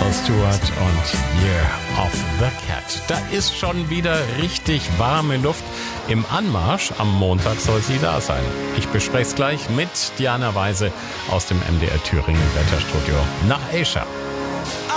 Stewart und Year of the Cat. Da ist schon wieder richtig warme Luft. Im Anmarsch am Montag soll sie da sein. Ich bespreche es gleich mit Diana Weise aus dem MDR Thüringen Wetterstudio nach Asia.